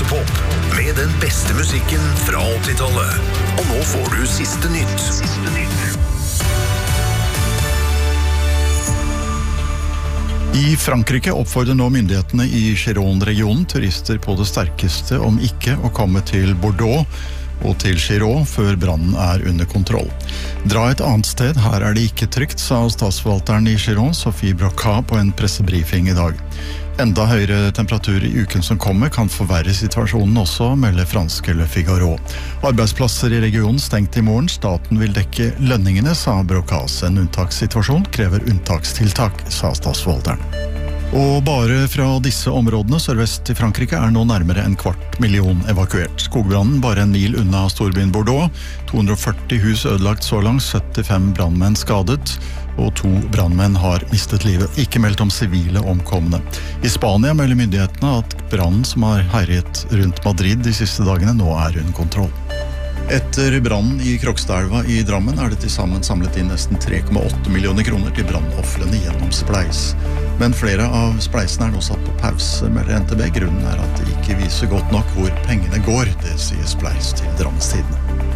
Autopop med den beste musikken fra 80-tallet. Og nå får du siste nytt. I Frankrike oppfordrer nå myndighetene i Gironde-regionen turister på det sterkeste om ikke å komme til Bordeaux og til Giron før brannen under kontroll. Dra et annet sted, her det ikke trygt, sa statsforvalteren i Giron, Sophie Brocard, på en pressebrifing i dag. Enda høyere temperatur i uken som kommer kan forverre situasjonen også, melder franske Le Figaro. Arbeidsplasser i regionen stengt i morgen, staten vil dekke lønningene, sa Brocard. En unntakssituasjon krever unntakstiltak, sa statsforvalteren. Og bare fra disse områdene sørvest i Frankrike nå nærmere 250.000 evakuert. Skogbrannen bare 1 mil unna storbyen Bordeaux. 240 hus ødelagt så langt, 75 brandmenn skadet, og 2 brandmenn har mistet livet. Ikke meldt om sivile omkomne. I Spania melder myndighetene at brannen som har herjet rundt Madrid de siste dagene nå under kontroll. Etter brannen i Krokstadelva i Drammen det til sammen samlet inn nesten 3,8 millioner kroner til brannoffrene gjennom spleis. Men flere av spleisene nå satt på pause, melder NTB. Grunnen at det ikke viser godt nok hvor pengene går, det sier Spleis til Drammens Tidende.